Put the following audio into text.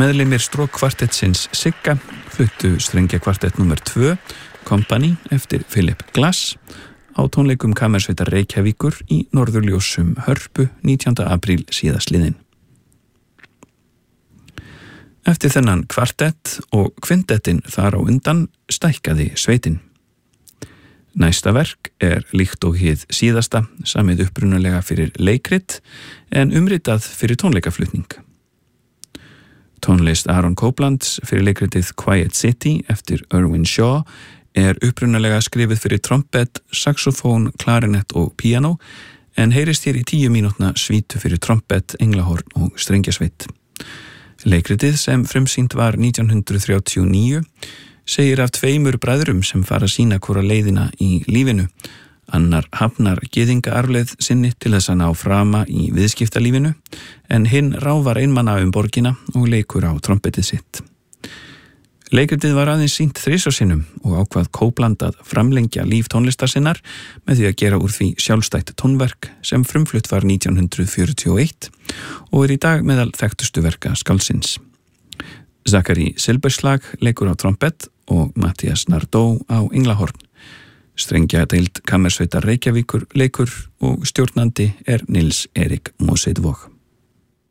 Meðlimir strókkvartettsins Sigga fluttu strengjakvartett númer 2, Company, eftir Philip Glass á tónleikum Kammersveitar Reykjavíkur í Norðurljósum Hörpu 19. apríl síðastliðinn. Eftir þennan kvartett og kvinttettin þar á undan stækkaði sveitin. Næsta verk líkt og hið síðasta, samið upprunalega fyrir leikrit en umritað fyrir tónleikaflutning. Tónlist Aaron Coplands fyrir leikritið Quiet City eftir Irwin Shaw upprunalega skrifið fyrir trompet, saxofón, klarinett og píanó en heyrist hér í 10 mínútna svítu fyrir trompet, englahorn og strengjasveit. Leikritið sem frumsýnt var 1939 segir af 2 bræðrum sem fara að sýna hvora leiðina í lífinu. Annar hafnar gyðingaarfleið sinni til þess að ná frama í viðskiptalífinu en hinn ráfar einmanna borgina og leikur á trompetið sitt. Leikritið var aðeins sýnt 3 sinnum og ákvað Copland að framlengja líf tónlistar sinnar með því að gera úr því sjálfstætt tónverk sem frumflutt var 1941 og í dag meðal þekktustu verka skáldsins. Zachary Silberslag leikur á trompet og Mattias Nardó á englahorn. Strengjadeild Kammersveitar Reykjavíkur leikur og stjórnandi Nils Erik Moseidvog.